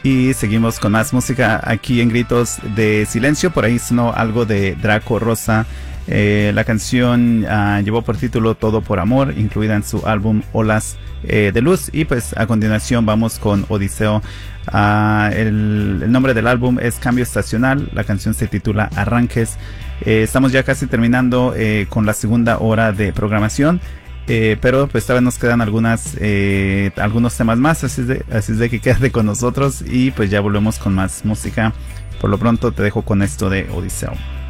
Y seguimos con más música aquí en Gritos de Silencio. Por ahí sonó algo de Draco Rosa. La canción llevó por título Todo por Amor, incluida en su álbum Olas de Luz. Y pues a continuación vamos con Odiseo. El nombre del álbum es Cambio Estacional. La canción se titula Arranques. Estamos ya casi terminando con la segunda hora de programación. Pero pues todavía nos quedan algunos temas más, así es de que quédate con nosotros y pues ya volvemos con más música. Por lo pronto te dejo con esto de Odiseo.